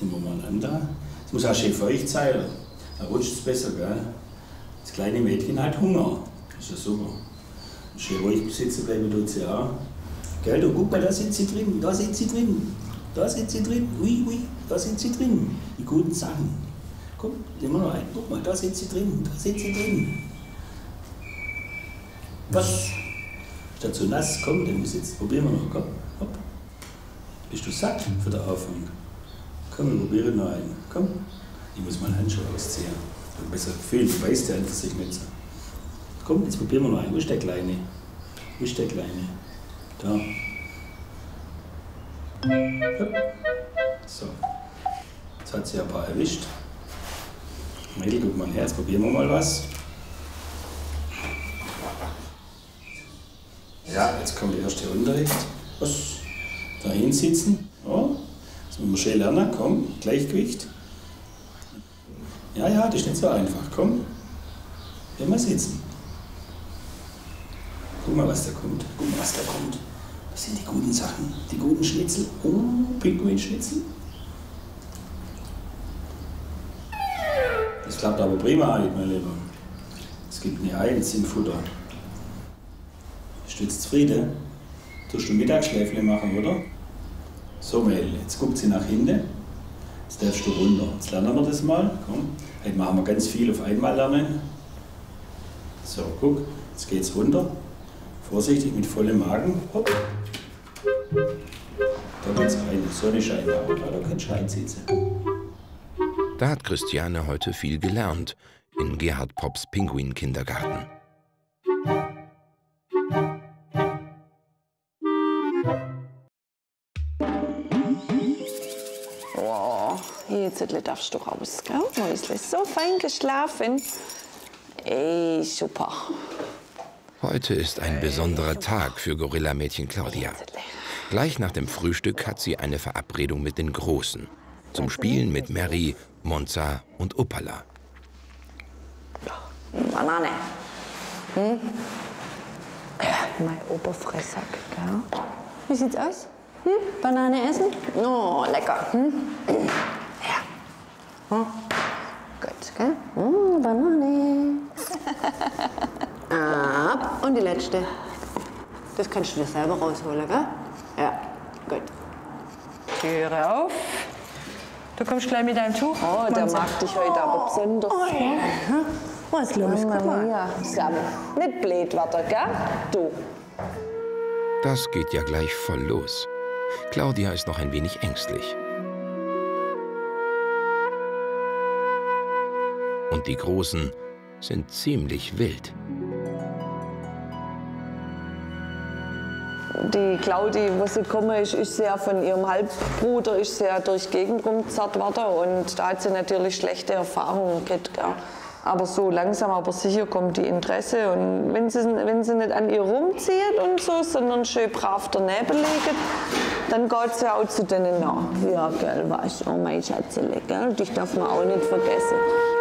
nehmen wir mal an da. Es muss auch schön feucht sein, da rutscht es besser, gell? Das kleine Mädchen hat Hunger. Das ist ja super. Schön ruhig sitzen bleiben tut sie auch. Gell, du guck mal, da sind sie drin, da sind sie drin. Da sind sie drin, ui, ui, da sind sie drin. Die guten Sachen. Komm, nehmen wir noch ein. Guck mal, da sind sie drin, da sind sie drin. Was? Statt so nass, komm, den muss jetzt, probieren wir noch, komm, hopp. Bist du satt für den Anfang? Komm, wir probieren noch einen, komm. Ich muss mal Handschuhe ausziehen. Ich habe besser Gefühl, du weißt ja einfach sich nicht so. Komm, jetzt probieren wir noch einen. Wo ist der Kleine? Wo ist der Kleine? Da. Hopp. So. Jetzt hat sie ein paar erwischt. Mädel, guck mal her, jetzt probieren wir mal was. Ja, jetzt kommt der erste Unterricht. Was? Da hinsitzen. Ja. Jetzt müssen wir schön lernen. Komm, Gleichgewicht. Ja, ja, das ist nicht so einfach. Komm. Geh mal sitzen. Guck mal, was da kommt. Guck mal, was da kommt. Das sind die guten Sachen. Die guten Schnitzel. Oh, Pinguinschnitzel. Das klappt aber prima, mein Lieber. Es gibt eine Eins im Futter. Bist du jetzt zufrieden? Tust du Mittagsschläfle machen, oder? So, Mädel, jetzt guckt sie nach hinten. Jetzt darfst du runter. Jetzt lernen wir das mal. Komm. Heute machen wir ganz viel auf einmal lernen. So, guck. Jetzt geht's runter. Vorsichtig mit vollem Magen. Hopp. Da geht's rein. Die Sonne scheint auch. Da kannst du reinsitzen. Da hat Christiane heute viel gelernt in Gerhard Popps Pinguin-Kindergarten. Oh, jetzt darfst du raus, gell? Mäusle, so fein geschlafen. Ey, super. Heute ist ein besonderer Tag für Gorilla-Mädchen Claudia. Gleich nach dem Frühstück hat sie eine Verabredung mit den Großen. Zum Spielen mit Mary, Monza und Uppala. Banane. Hm? Mein Oberfressack, gell? Wie sieht's aus? Hm? Banane essen? Oh, lecker. Hm? Ja. Hm? Gut, gell? Banane. Ab. Und die letzte. Das kannst du dir selber rausholen, gell? Ja, gut. Türe auf. Du kommst gleich mit deinem Tuch. Oh, der mag dich heute aber besonders. Oh, ja. Was ist los? Guck mal. Ja, Sam. Nicht blöd werden, gell? Du. Das geht ja gleich voll los. Claudia ist noch ein wenig ängstlich. Und die Großen sind ziemlich wild. Die Claudi, wo sie gekommen ist, ist sehr von ihrem Halbbruder ist sehr durch die Gegend rumgezerrt worden und da hat sie natürlich schlechte Erfahrungen gehabt. Gell. Aber so langsam aber sicher kommt die Interesse und wenn sie nicht an ihr rumzieht und so, sondern schön brav daneben liegt, dann geht sie auch zu denen nach. Ja, gell, was? Oh mein Schatzele, gell, dich darf man auch nicht vergessen.